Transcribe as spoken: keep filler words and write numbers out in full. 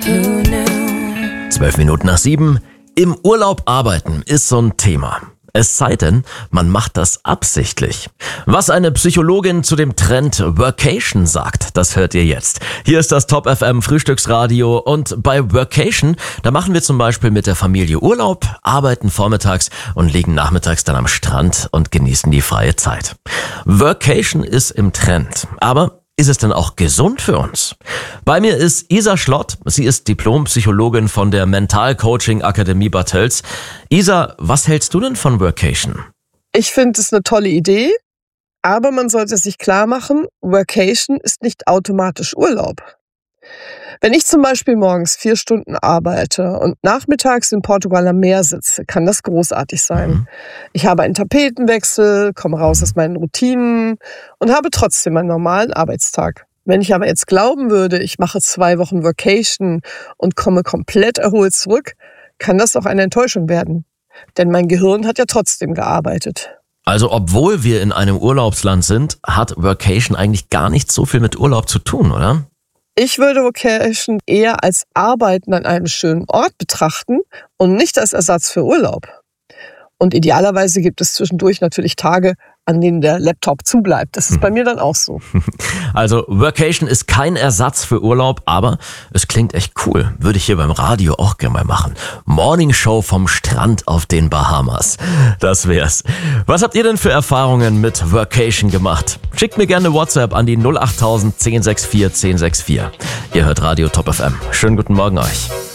Zwölf Minuten nach sieben. Im Urlaub arbeiten ist so ein Thema. Es sei denn, man macht das absichtlich. Was eine Psychologin zu dem Trend Workation sagt, das hört ihr jetzt. Hier ist das Top F M Frühstücksradio und bei Workation, da machen wir zum Beispiel mit der Familie Urlaub, arbeiten vormittags und liegen nachmittags dann am Strand und genießen die freie Zeit. Workation ist im Trend, aber ist es denn auch gesund für uns? Bei mir ist Isa Schlott. Sie ist Diplompsychologin von der Mental Coaching Akademie Bad Tölz. Isa, was hältst du denn von Workation? Ich finde es eine tolle Idee, aber man sollte sich klar machen, Workation ist nicht automatisch Urlaub. Wenn ich zum Beispiel morgens vier Stunden arbeite und nachmittags in Portugal am Meer sitze, kann das großartig sein. Mhm. Ich habe einen Tapetenwechsel, komme raus aus meinen Routinen und habe trotzdem einen normalen Arbeitstag. Wenn ich aber jetzt glauben würde, ich mache zwei Wochen Workation und komme komplett erholt zurück, kann das auch eine Enttäuschung werden. Denn mein Gehirn hat ja trotzdem gearbeitet. Also obwohl wir in einem Urlaubsland sind, hat Workation eigentlich gar nicht so viel mit Urlaub zu tun, oder? Ich würde Workation eher als Arbeiten an einem schönen Ort betrachten und nicht als Ersatz für Urlaub. Und idealerweise gibt es zwischendurch natürlich Tage, an denen der Laptop zubleibt. Das ist bei mir dann auch so. Also Workation ist kein Ersatz für Urlaub, aber es klingt echt cool. Würde ich hier beim Radio auch gerne mal machen. Morningshow vom Strand auf den Bahamas. Das wär's. Was habt ihr denn für Erfahrungen mit Workation gemacht? Schickt mir gerne eine WhatsApp an die null acht null null eins null sechs vier eins null sechs vier. Ihr hört Radio Top F M. Schönen guten Morgen euch.